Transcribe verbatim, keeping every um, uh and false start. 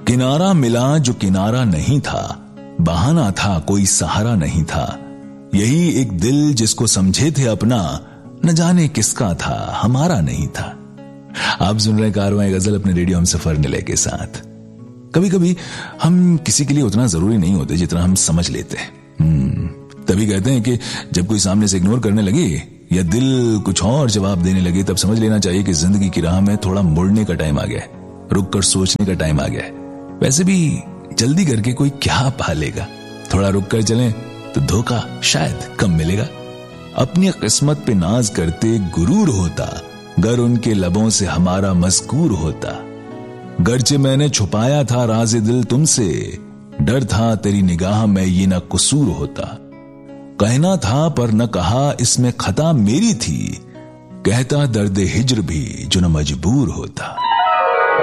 किनारा मिला जो किनारा नहीं था, बहाना था कोई सहारा नहीं था। यही एक दिल जिसको समझे थे अपना, न जाने किसका था हमारा नहीं था। आप सुन रहे कारवां गजल अपने रेडियो हमसफर निलय के साथ। कभी कभी हम किसी के लिए उतना जरूरी नहीं होते जितना हम समझ लेते हैं। तभी कहते हैं कि जब कोई सामने से इग्नोर करने लगे या दिल कुछ और जवाब देने लगे, तब समझ लेना चाहिए कि जिंदगी की राह में थोड़ा मुड़ने का टाइम आ गया, रुक कर सोचने का टाइम आ गया। वैसे भी जल्दी करके कोई क्या पा लेगा, थोड़ा रुक कर चलें तो धोखा शायद कम मिलेगा। अपनी किस्मत पे नाज करते गुरूर होता, गर उनके लबों से हमारा मज़कूर होता। गरचे मैंने छुपाया था राज़े दिल तुमसे, डर था तेरी निगाह में ये न कसूर होता। कहना था पर न कहा इसमें खता मेरी थी, कहता दर्द हिज्र भी जो न मजबूर होता।